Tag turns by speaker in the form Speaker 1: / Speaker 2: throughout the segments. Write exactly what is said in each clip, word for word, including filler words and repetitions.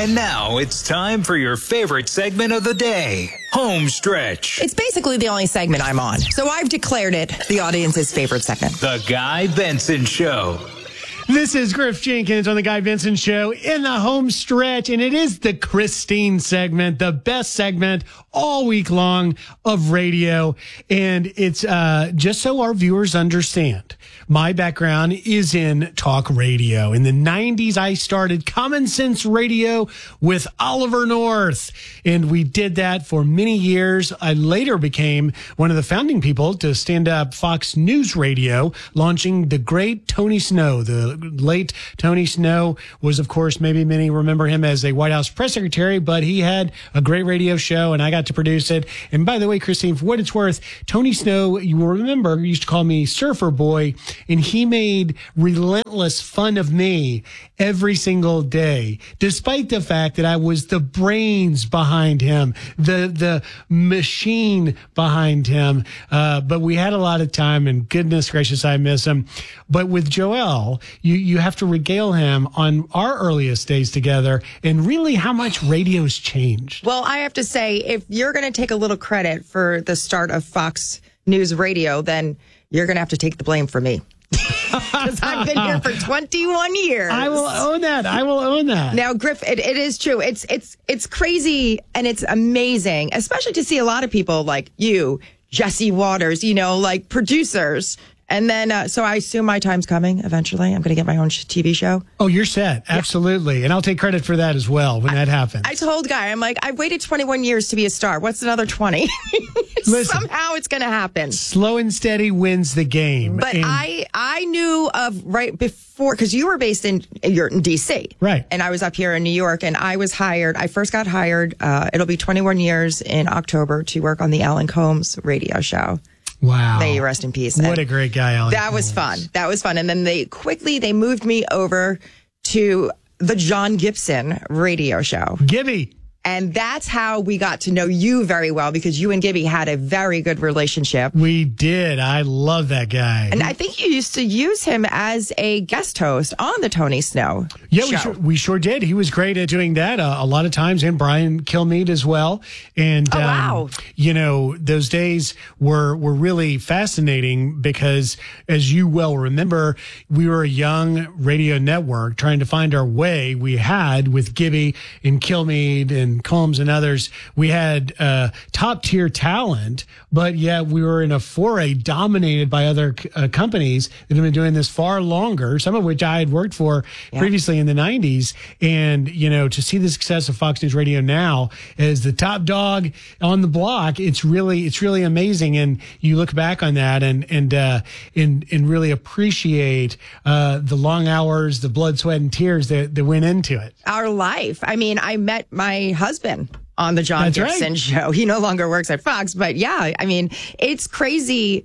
Speaker 1: And now it's time for your favorite segment of the day, Home Stretch.
Speaker 2: It's basically the only segment I'm on, so I've declared it the audience's favorite segment.
Speaker 1: The Guy Benson Show.
Speaker 3: This is Griff Jenkins on the Guy Benson Show in the home stretch, and it is the Christine segment, the best segment all week long of radio. And it's uh, just so our viewers understand, my background is in talk radio. In the nineties, I started Common Sense Radio with Oliver North, and we did that for many years. I later became one of the founding people to stand up Fox News Radio, launching the great Tony Snow. The late Tony Snow was, of course, maybe many remember him as a White House press secretary, but he had a great radio show, and I got to produce it. And by the way, Christine, for what it's worth, Tony Snow, you will remember, used to call me Surfer Boy, and he made relentless fun of me every single day, despite the fact that I was the brains behind him, the the machine behind him. Uh, but we had a lot of time, and goodness gracious, I miss him. But with Joel, you, you have to regale him on our earliest days together and really how much radio's changed.
Speaker 2: Well, I have to say, if you're going to take a little credit for the start of Fox News Radio, then you're going to have to take the blame for me. Because I've been here for twenty-one years.
Speaker 3: I will own that. I will own that.
Speaker 2: Now, Griff, it, it is true. It's it's it's crazy and it's amazing, especially to see a lot of people like you, Jesse Waters, you know, like producers. And then, uh, so I assume my time's coming eventually. I'm going to get my own T V show.
Speaker 3: Oh, you're set. Absolutely. Yeah. And I'll take credit for that as well when I, that happens.
Speaker 2: I told Guy, I'm like, I've waited twenty-one years to be a star. What's another twenty?
Speaker 3: Listen,
Speaker 2: somehow it's going to happen.
Speaker 3: Slow and steady wins the game.
Speaker 2: But
Speaker 3: and
Speaker 2: I I knew of right before, because you were based in, you're in D C.
Speaker 3: Right.
Speaker 2: And I was up here in New York, and I was hired. I first got hired. Uh, it'll be twenty-one years in October to work on the Alan Combs radio show.
Speaker 3: Wow.
Speaker 2: May you rest in peace.
Speaker 3: What
Speaker 2: and
Speaker 3: a great guy, Alan.
Speaker 2: That was fun. That was fun. And then they quickly, they moved me over to the John Gibson radio show.
Speaker 3: Gibby.
Speaker 2: And that's how we got to know you very well, because you and Gibby had a very good relationship.
Speaker 3: We did. I love that guy.
Speaker 2: And I think you used to use him as a guest host on the Tony Snow
Speaker 3: yeah,
Speaker 2: show.
Speaker 3: we sure, we sure did. He was great at doing that uh, a lot of times, and Brian Kilmeade as well. And,
Speaker 2: oh,
Speaker 3: um,
Speaker 2: wow.
Speaker 3: you know, those days were, were really fascinating because, as you well remember, we were a young radio network trying to find our way. We had, with Gibby and Kilmeade and Combs and others, we had uh, top tier talent, but yet we were in a foray dominated by other uh, companies that have been doing this far longer, some of which I had worked for yeah. previously in the nineties. And, you know, to see the success of Fox News Radio now as the top dog on the block, it's really, it's really amazing. And you look back on that and, and, uh, and, and really appreciate uh, the long hours, the blood, sweat, and tears that, that went into it.
Speaker 2: Our life. I mean, I met my husband on the John
Speaker 3: That's
Speaker 2: Gibson
Speaker 3: right.
Speaker 2: show. He no longer works at Fox, but yeah, I mean, it's crazy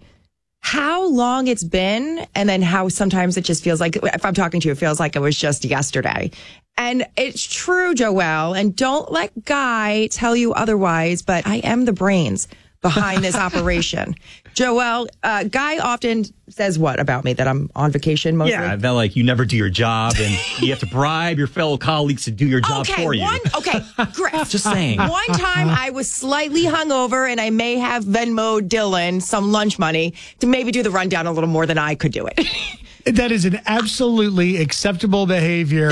Speaker 2: how long it's been, and then how sometimes it just feels like, if I'm talking to you, it feels like it was just yesterday. And it's true, Joelle, and don't let Guy tell you otherwise, but I am the brains behind this operation. Joelle, uh, Guy often says what about me? That I'm on vacation mostly?
Speaker 4: Yeah, that like you never do your job and you have to bribe your fellow colleagues to do your job
Speaker 2: okay,
Speaker 4: for you.
Speaker 2: One, okay, Griff.
Speaker 4: Just saying.
Speaker 2: One time I was slightly hungover and I may have Venmo'd Dylan some lunch money to maybe do the rundown a little more than I could do it.
Speaker 3: That is an absolutely acceptable behavior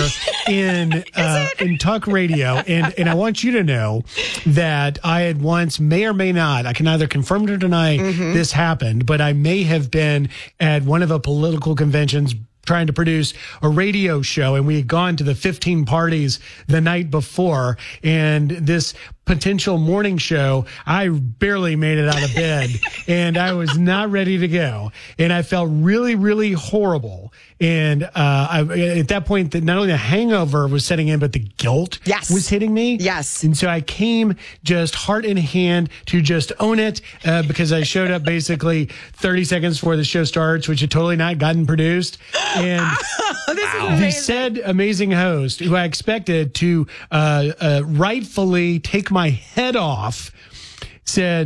Speaker 3: in uh, in talk radio, and and I want you to know that I had once, may or may not, I can either confirm or deny mm-hmm. this happened, but I may have been at one of the political conventions trying to produce a radio show, and we had gone to the fifteen parties the night before, and this potential morning show, I barely made it out of bed, and I was not ready to go, and I felt really, really horrible. And uh, I, at that point, that not only the hangover was setting in, but the guilt
Speaker 2: yes.
Speaker 3: was hitting me.
Speaker 2: Yes.
Speaker 3: And so I came just heart in hand to just own it, uh, because I showed up basically thirty seconds before the show starts, which had totally not gotten produced. And
Speaker 2: oh, this is
Speaker 3: the said amazing host, who I expected to uh, uh, rightfully take my head off, said,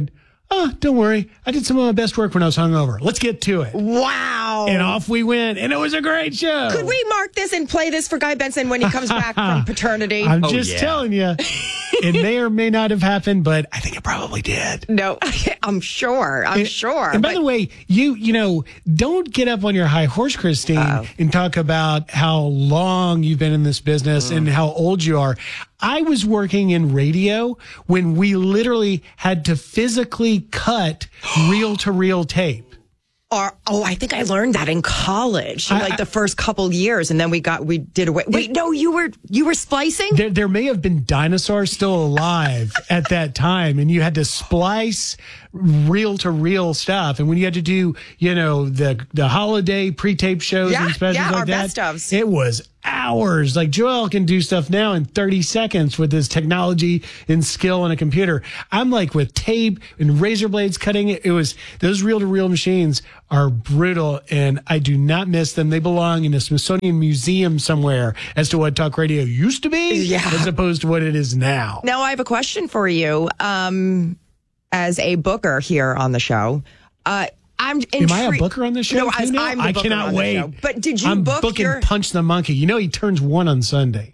Speaker 3: oh, don't worry. I did some of my best work when I was hungover. Let's get to it.
Speaker 2: Wow.
Speaker 3: And off we went, and it was a great show.
Speaker 2: Could we mark this and play this for Guy Benson when he comes back from paternity?
Speaker 3: I'm
Speaker 4: Oh,
Speaker 3: just
Speaker 4: yeah.
Speaker 3: telling you. It may or may not have happened, but I think it probably did.
Speaker 2: No, I'm sure. I'm
Speaker 3: And-
Speaker 2: sure.
Speaker 3: And by
Speaker 2: but-
Speaker 3: the way, you you know, don't get up on your high horse, Christine,
Speaker 2: Uh-oh.
Speaker 3: and talk about how long you've been in this business and how old you are. I was working in radio when we literally had to physically cut reel to reel tape.
Speaker 2: Or, oh, I think I learned that in college,
Speaker 3: I-
Speaker 2: like
Speaker 3: I-
Speaker 2: the first couple years, and then we got we did away. Wait, no, you were you were splicing.
Speaker 3: There, there may have been dinosaurs still alive at that time, and you had to splice reel to reel stuff. And when you had to do, you know, the the holiday pre-tape shows
Speaker 2: Yeah,
Speaker 3: and specials
Speaker 2: yeah,
Speaker 3: like
Speaker 2: our
Speaker 3: that,
Speaker 2: best ofs.
Speaker 3: it was hours. Like Joel can do stuff now in thirty seconds with his technology and skill on a computer. I'm like with tape and razor blades cutting it. It was those reel to reel machines are brutal, and I do not miss them. They belong in a Smithsonian museum somewhere as to what talk radio used to be,
Speaker 2: Yeah.
Speaker 3: as opposed to what it is now.
Speaker 2: Now I have a question for you. Um, as a booker here on the show, uh, I'm intrigued.
Speaker 3: Am I a booker on the show?
Speaker 2: No,
Speaker 3: too
Speaker 2: as
Speaker 3: now?
Speaker 2: I'm the
Speaker 3: I
Speaker 2: booker
Speaker 3: cannot
Speaker 2: on the
Speaker 3: wait.
Speaker 2: show. But did you
Speaker 3: I'm
Speaker 2: book
Speaker 3: booking
Speaker 2: your?
Speaker 3: Punch the Monkey. You know he turns one on Sunday.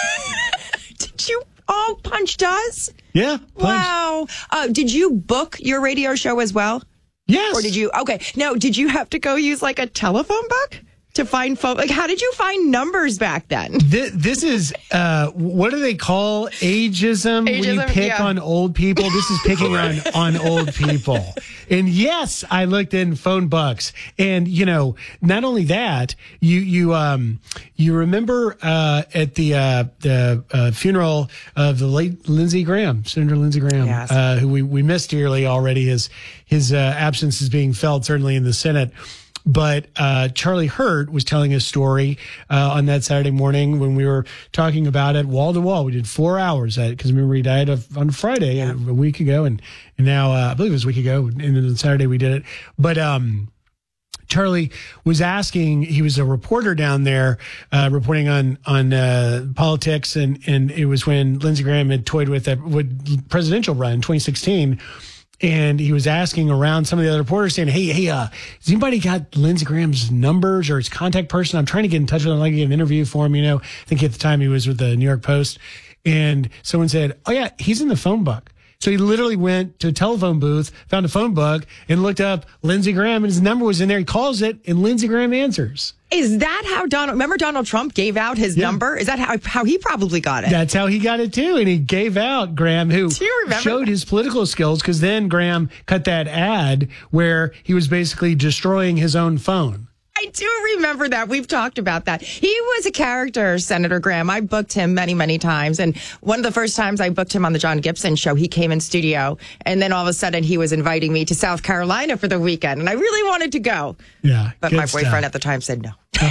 Speaker 2: Did you? Oh, Punch does.
Speaker 3: Yeah. Punch.
Speaker 2: Wow. Uh, did you book your radio show as well?
Speaker 3: Yes.
Speaker 2: Or did you? Okay. Now, did you have to go use like a telephone book to find phone? Like, how did you find numbers back then?
Speaker 3: This, this is, uh, what do they call ageism, when you
Speaker 2: Ageism,
Speaker 3: pick
Speaker 2: yeah.
Speaker 3: on old people? This is picking on, on old people. And yes, I looked in phone books. And, you know, not only that, you, you, um, you remember, uh, at the, uh, the, uh, funeral of the late Lindsey Graham, Senator Lindsey Graham,
Speaker 2: Yes.
Speaker 3: uh, who we, we missed dearly already. His, his, uh, absence is being felt certainly in the Senate. But uh, Charlie Hurt was telling a story uh, on that Saturday morning when we were talking about it wall to wall. We did four hours at it because remember he died of, on Friday a, a week ago, and and now uh, I believe it was a week ago, and then on Saturday we did it. But um, Charlie was asking. He was a reporter down there uh, reporting on on uh, politics, and and it was when Lindsey Graham had toyed with that with presidential run in twenty sixteen. And he was asking around some of the other reporters saying, hey, hey, uh, has anybody got Lindsey Graham's numbers or his contact person? I'm trying to get in touch with him. I'd like to get an interview for him. You know, I think at the time he was with the New York Post. And someone said, oh, yeah, he's in the phone book. So he literally went to a telephone booth, found a phone book, and looked up Lindsey Graham, and his number was in there. He calls it, and Lindsey Graham answers.
Speaker 2: Is that how Donald? Remember Donald Trump gave out his
Speaker 3: Yeah.
Speaker 2: number? Is that how how he probably got it?
Speaker 3: That's how he got it too. And he gave out Graham, who
Speaker 2: Do you remember
Speaker 3: showed
Speaker 2: that?
Speaker 3: his political skills, because then Graham cut that ad where he was basically destroying his own phone.
Speaker 2: I do remember that. We've talked about that. He was a character, Senator Graham. I booked him many, many times. And one of the first times I booked him on the John Gibson show, he came in studio. And then all of a sudden he was inviting me to South Carolina for the weekend. And I really wanted to go.
Speaker 3: Yeah.
Speaker 2: But
Speaker 3: good
Speaker 2: my boyfriend
Speaker 3: stuff.
Speaker 2: at the time said no.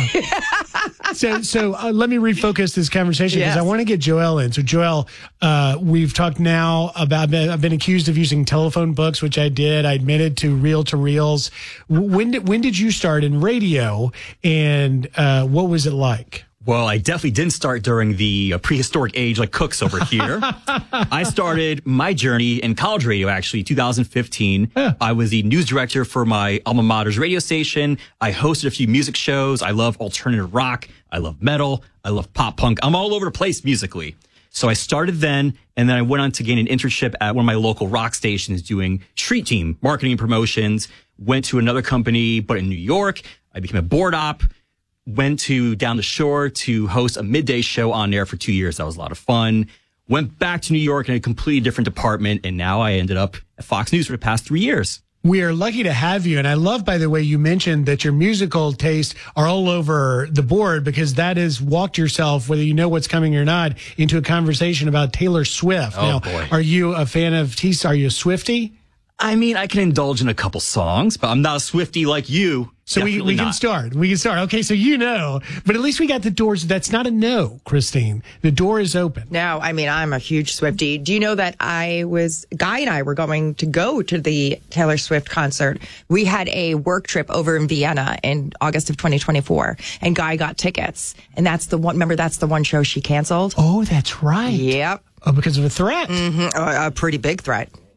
Speaker 3: So, so uh, let me refocus this conversation because
Speaker 2: Yes.
Speaker 3: I want to get Joelle in. So, Joelle, uh, we've talked now about, I've been accused of using telephone books, which I did. I admitted to reel to reels. When did, when did you start in radio, and uh, what was it like?
Speaker 4: Well, I definitely didn't start during the uh, prehistoric age like Cooks over here. I started my journey in college radio, actually, two thousand fifteen.
Speaker 3: Yeah.
Speaker 4: I was the news director for my alma mater's radio station. I hosted a few music shows. I love alternative rock. I love metal. I love pop punk. I'm all over the place musically. So I started then, and then I went on to gain an internship at one of my local rock stations doing street team marketing and promotions. Went to another company, but in New York. I became a board op. Went to down the shore to host a midday show on there for two years. That was a lot of fun. Went back to New York in a completely different department, and now I ended up at Fox News for the past three years.
Speaker 3: We are lucky to have you. And I love, by the way, you mentioned that your musical tastes are all over the board, because that has walked yourself, whether you know what's coming or not, into a conversation about Taylor Swift.
Speaker 4: Oh,
Speaker 3: now,
Speaker 4: boy.
Speaker 3: Are you a fan of T? Are you a Swiftie?
Speaker 4: I mean, I can indulge in a couple songs, but I'm not a Swiftie like you.
Speaker 3: So we,
Speaker 4: Definitely
Speaker 3: we can
Speaker 4: not.
Speaker 3: start. We can start. Okay, so you know, but at least we got the doors. That's not a no, Christine. The door is open.
Speaker 2: No, I mean, I'm a huge Swiftie. Do you know that I was, Guy and I were going to go to the Taylor Swift concert. We had a work trip over in Vienna in August of twenty twenty-four, and Guy got tickets. And that's the one, remember, that's the one show she canceled?
Speaker 3: Oh, that's right.
Speaker 2: Yep.
Speaker 3: Oh, because of a threat.
Speaker 2: Mhm. A, a pretty big threat.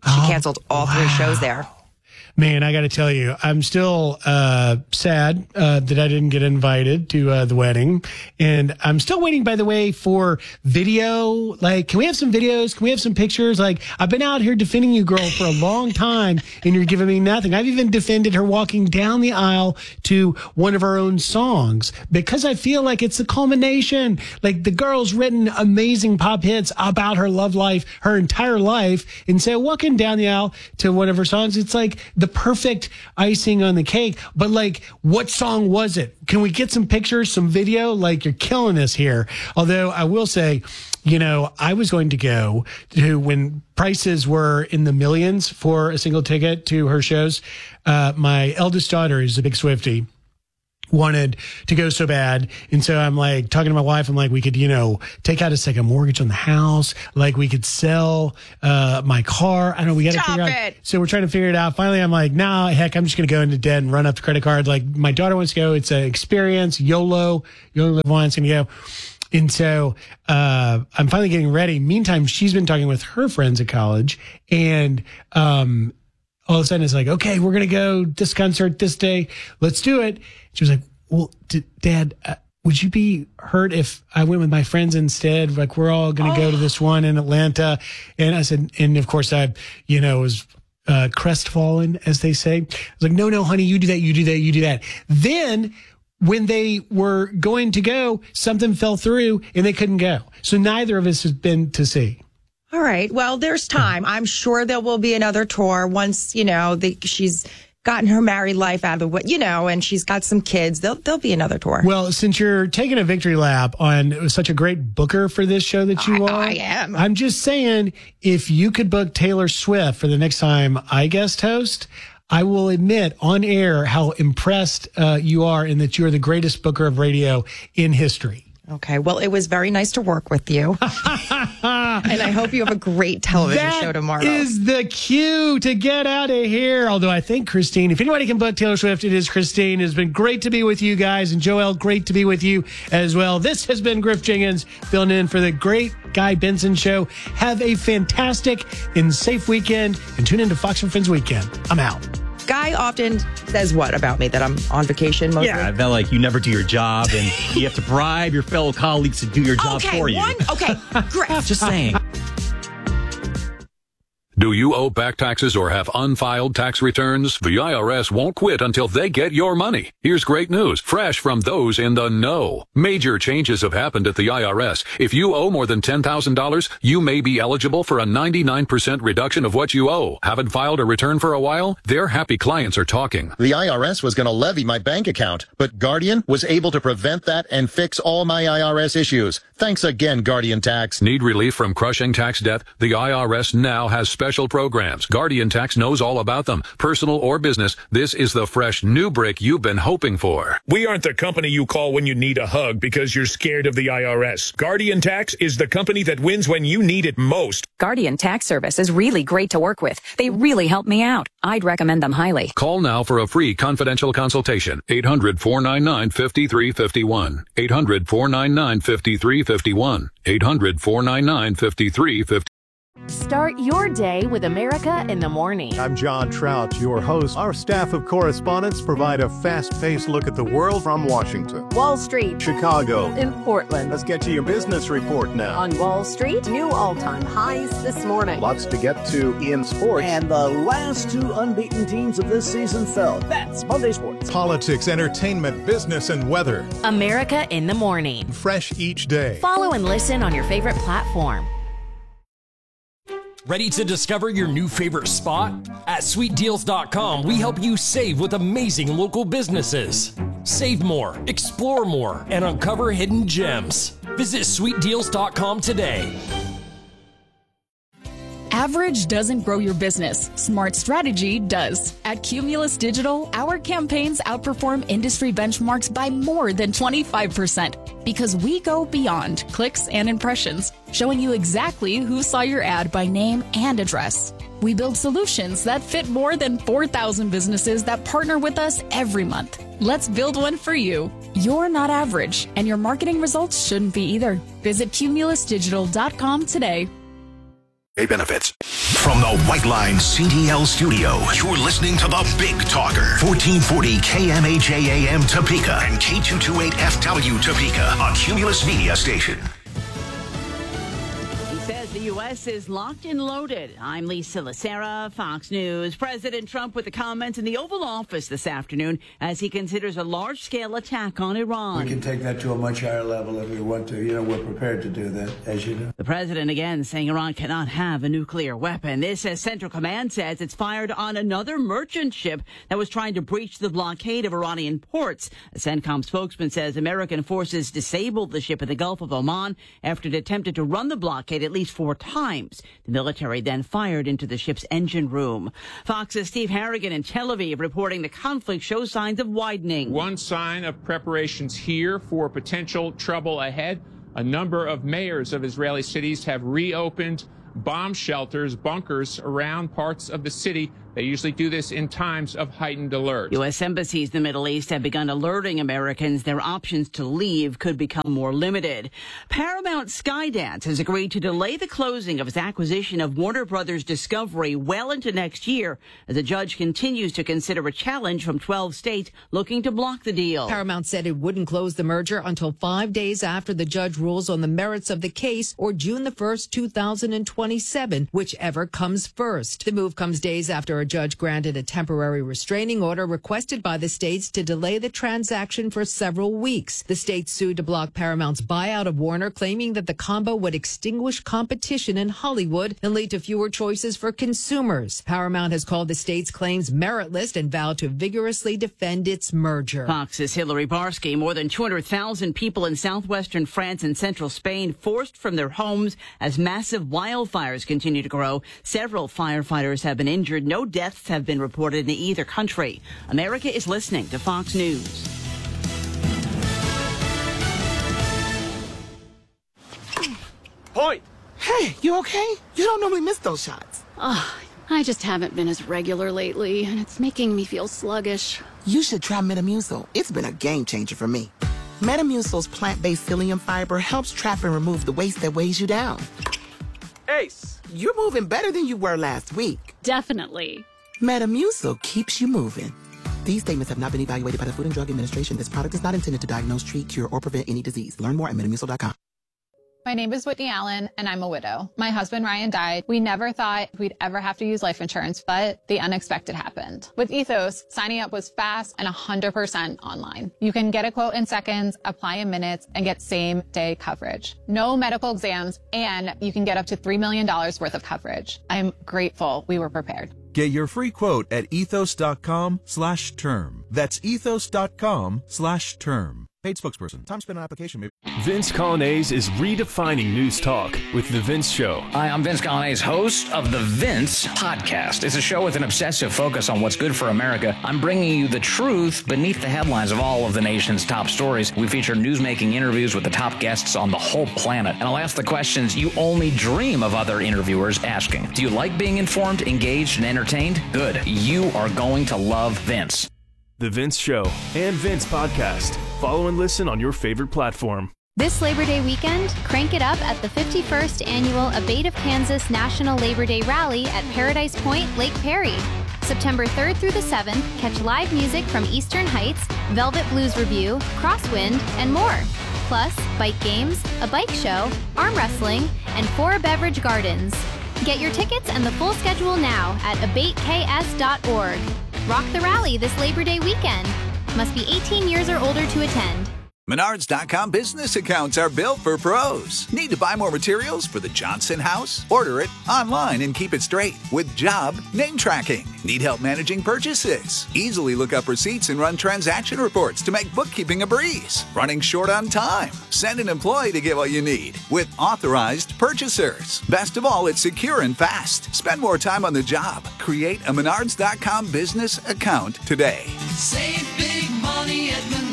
Speaker 2: She
Speaker 3: Oh,
Speaker 2: canceled all three
Speaker 3: wow.
Speaker 2: shows there.
Speaker 3: Man, I got to tell you, I'm still uh, sad uh, that I didn't get invited to uh, the wedding. And I'm still waiting, by the way, for video. Like, can we have some videos? Can we have some pictures? Like, I've been out here defending you, girl, for a long time, and you're giving me nothing. I've even defended her walking down the aisle to one of her own songs because I feel like it's the culmination. Like, the girl's written amazing pop hits about her love life, her entire life. And so walking down the aisle to one of her songs, it's like the perfect icing on the cake. But like, what song was it? Can we get some pictures, some video? Like, you're killing us here. Although I will say, you know, I was going to go to when prices were in the millions for a single ticket to her shows. Uh, my eldest daughter is a big Swiftie. Wanted to go so bad. And so I'm like talking to my wife. I'm like, we could, you know, take out a second mortgage on the house. Like we could sell, uh, my car. I don't know. We got to figure
Speaker 2: it.
Speaker 3: out. So we're trying to figure it out. Finally, I'm like, nah, heck, I'm just going to go into debt and run up the credit card. Like my daughter wants to go. It's an experience. YOLO. You only live once, and you go. And so, uh, I'm finally getting ready. Meantime, she's been talking with her friends at college, and, um, all of a sudden it's like, okay, we're going to go this concert this day. Let's do it. She was like, well, d- Dad, uh, would you be hurt if I went with my friends instead? Like, we're all going to oh. go to this one in Atlanta. And I said, and of course I, you know, was uh, crestfallen, as they say. I was like, no, no, honey, you do that, you do that, you do that. Then when they were going to go, something fell through and they couldn't go. So neither of us has been to see.
Speaker 2: All right. Well, there's time. I'm sure there will be another tour once, you know, the, she's gotten her married life out of the way, you know, and she's got some kids. There'll, there'll be another tour.
Speaker 3: Well, since you're taking a victory lap on it was such a great booker for this show that you
Speaker 2: I,
Speaker 3: are,
Speaker 2: I am.
Speaker 3: I'm just saying, if you could book Taylor Swift for the next time I guest host, I will admit on air how impressed uh, you are and that you're the greatest booker of radio in history.
Speaker 2: Okay. Well, it was very nice to work with you. And I hope you have a great television
Speaker 3: that
Speaker 2: show tomorrow.
Speaker 3: That is the cue to get out of here. Although I think Christine, if anybody can book Taylor Swift, it is Christine. It's been great to be with you guys. And Joel, great to be with you as well. This has been Griff Jenkins filling in for the great Guy Benson Show. Have a fantastic and safe weekend and tune in to Fox and Friends Weekend. I'm out.
Speaker 2: Guy often says what about me? That I'm on vacation mostly?
Speaker 4: Yeah, that like you never do your job and you have to bribe your fellow colleagues to do your job
Speaker 2: okay,
Speaker 4: for you.
Speaker 2: One, okay, great.
Speaker 4: Just saying.
Speaker 5: Do you owe back taxes or have unfiled tax returns? The I R S won't quit until they get your money. Here's great news, fresh from those in the know. Major changes have happened at the I R S. If you owe more than ten thousand dollars, you may be eligible for a ninety-nine percent reduction of what you owe. Haven't filed a return for a while? Their happy clients are talking.
Speaker 6: The I R S was going to levy my bank account, but Guardian was able to prevent that and fix all my I R S issues. Thanks again, Guardian Tax.
Speaker 5: Need relief from crushing tax debt? The I R S now has special programs. Guardian Tax knows all about them. Personal or business, this is the fresh new brick you've been hoping for.
Speaker 7: We aren't the company you call when you need a hug because you're scared of the I R S. Guardian Tax is the company that wins when you need it most.
Speaker 8: Guardian Tax Service is really great to work with. They really help me out. I'd recommend them highly.
Speaker 5: Call now for a free confidential consultation. eight hundred, four nine nine, five three five one. eight hundred, four nine nine, five three five one. eight hundred, four nine nine, five three five one.
Speaker 9: Start your day with America in the Morning.
Speaker 10: I'm John Trout, your host. Our staff of correspondents provide a fast-paced look at the world from Washington,
Speaker 9: Wall Street,
Speaker 10: Chicago,
Speaker 9: in Portland.
Speaker 10: Let's get to your business report now.
Speaker 9: On Wall Street, new all-time highs this morning.
Speaker 10: Lots to get to in sports.
Speaker 11: And the last two unbeaten teams of this season fell. That's Monday Sports.
Speaker 10: Politics, entertainment, business, and weather.
Speaker 9: America in the Morning.
Speaker 10: Fresh each day.
Speaker 9: Follow and listen on your favorite platform.
Speaker 12: Ready to discover your new favorite spot? At sweet deals dot com, we help you save with amazing local businesses. Save more, explore more, and uncover hidden gems. Visit sweet deals dot com today.
Speaker 13: Average doesn't grow your business. Smart strategy does. At Cumulus Digital, our campaigns outperform industry benchmarks by more than twenty-five percent because we go beyond clicks and impressions, showing you exactly who saw your ad by name and address. We build solutions that fit more than four thousand businesses that partner with us every month. Let's build one for you. You're not average, and your marketing results shouldn't be either. Visit Cumulus Digital dot com today.
Speaker 5: Benefits.
Speaker 14: From the White Line C D L studio, you're listening to the Big Talker, fourteen forty K M H A A M Topeka and K two twenty-eight F W Topeka, a Cumulus Media station.
Speaker 15: The U S is locked and loaded. I'm Lisa Lacera, Fox News. President Trump with the comments in the Oval Office this afternoon as he considers a large-scale attack on Iran.
Speaker 16: We can take that to a much higher level if we want to. You know, we're prepared to do that, as you know.
Speaker 15: The president again saying Iran cannot have a nuclear weapon. This as Central Command says it's fired on another merchant ship that was trying to breach the blockade of Iranian ports. A CENTCOM spokesman says American forces disabled the ship in the Gulf of Oman after it attempted to run the blockade at least four times. The military then fired into the ship's engine room. Fox's Steve Harrigan in Tel Aviv reporting the conflict shows signs of widening.
Speaker 17: One sign of preparations here for potential trouble ahead. A number of mayors of Israeli cities have reopened bomb shelters, bunkers around parts of the city. They usually do this in times of heightened alert.
Speaker 15: U S embassies in the Middle East have begun alerting Americans their options to leave could become more limited. Paramount Skydance has agreed to delay the closing of its acquisition of Warner Brothers Discovery well into next year as a judge continues to consider a challenge from twelve states looking to block the deal.
Speaker 18: Paramount said it wouldn't close the merger until five days after the judge rules on the merits of the case, or June the first, two thousand twenty-seven, whichever comes first. The move comes days after a judge granted a temporary restraining order requested by the states to delay the transaction for several weeks. The states sued to block Paramount's buyout of Warner, claiming that the combo would extinguish competition in Hollywood and lead to fewer choices for consumers. Paramount has called the states' claims meritless and vowed to vigorously defend its merger.
Speaker 15: Fox's Hillary Barsky. More than two hundred thousand people in southwestern France and central Spain forced from their homes as massive wildfires continue to grow. Several firefighters have been injured. No deaths have been reported in either country. America is listening to Fox News.
Speaker 19: Point. Hey, you okay? You don't normally miss those shots.
Speaker 20: Oh, I just haven't been as regular lately, and it's making me feel sluggish.
Speaker 19: You should try Metamucil. It's been a game changer for me. Metamucil's plant-based psyllium fiber helps trap and remove the waste that weighs you down. Ace, you're moving better than you were last week.
Speaker 20: Definitely.
Speaker 19: Metamucil keeps you moving. These statements have not been evaluated by the Food and Drug Administration. This product is not intended to diagnose, treat, cure, or prevent any disease. Learn more at metamucil dot com.
Speaker 21: My name is Whitney Allen, and I'm a widow. My husband, Ryan, died. We never thought we'd ever have to use life insurance, but the unexpected happened. With Ethos, signing up was fast and one hundred percent online. You can get a quote in seconds, apply in minutes, and get same-day coverage. No medical exams, and you can get up to three million dollars worth of coverage. I'm grateful we were prepared.
Speaker 22: Get your free quote at ethos.com slash term. That's ethos.com slash term. Paid spokesperson. Time spent on application. Maybe.
Speaker 12: Vince Colonnese is redefining news talk with The Vince Show.
Speaker 23: Hi, I'm Vince Colonnese, host of The Vince Podcast. It's a show with an obsessive focus on what's good for America. I'm bringing you the truth beneath the headlines of all of the nation's top stories. We feature newsmaking interviews with the top guests on the whole planet. And I'll ask the questions you only dream of other interviewers asking. Do you like being informed, engaged, and entertained? Good. You are going to love Vince.
Speaker 12: The Vince Show and Vince Podcast. Follow and listen on your favorite platform.
Speaker 24: This Labor Day weekend, crank it up at the fifty-first Annual Abate of Kansas National Labor Day Rally at Paradise Point, Lake Perry. September third through the seventh, catch live music from Eastern Heights, Velvet Blues Review, Crosswind, and more. Plus, bike games, a bike show, arm wrestling, and four beverage gardens. Get your tickets and the full schedule now at abate k s dot org. Rock the rally this Labor Day weekend. Must be eighteen years or older to attend.
Speaker 25: Menards dot com business accounts are built for pros. Need to buy more materials for the Johnson house? Order it online and keep it straight with job name tracking. Need help managing purchases? Easily look up receipts and run transaction reports to make bookkeeping a breeze. Running short on time? Send an employee to get what you need with authorized purchasers. Best of all, it's secure and fast. Spend more time on the job. Create a Menards dot com business account today.
Speaker 26: Save big money at Menards.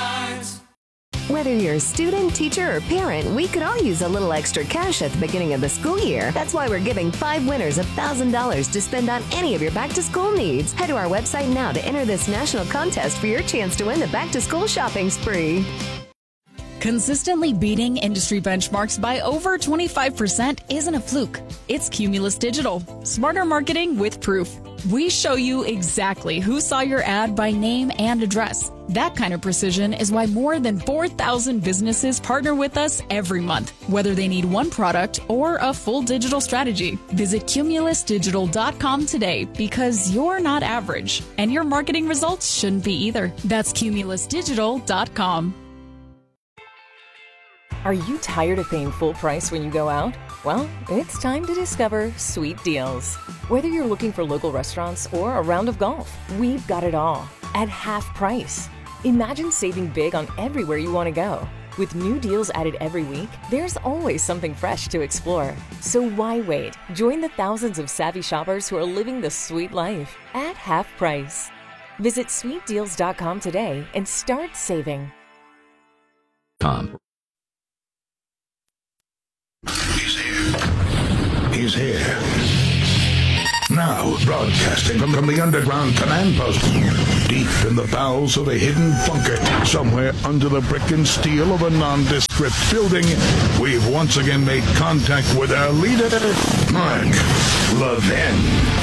Speaker 27: Whether you're a student, teacher, or parent, we could all use a little extra cash at the beginning of the school year. That's why we're giving five winners one thousand dollars to spend on any of your back-to-school needs. Head to our website now to enter this national contest for your chance to win the back-to-school shopping spree.
Speaker 13: Consistently beating industry benchmarks by over twenty-five percent isn't a fluke. It's Cumulus Digital. Smarter marketing with proof. We show you exactly who saw your ad by name and address. That kind of precision is why more than four thousand businesses partner with us every month, whether they need one product or a full digital strategy. Visit cumulus digital dot com today because you're not average, and your marketing results shouldn't be either. That's cumulus digital dot com.
Speaker 1: Are you tired of paying full price when you go out? Well, it's time to discover Sweet Deals. Whether you're looking for local restaurants or a round of golf, we've got it all at half price. Imagine saving big on everywhere you want to go. With new deals added every week, there's always something fresh to explore. So why wait? Join the thousands of savvy shoppers who are living the sweet life at half price. Visit sweet deals dot com today and start saving.
Speaker 14: Tom. He's here. He's here. Now, broadcasting from, from the underground command post, deep in the bowels of a hidden bunker, somewhere under the brick and steel of a nondescript building, we've once again made contact with our leader, Mark Levin.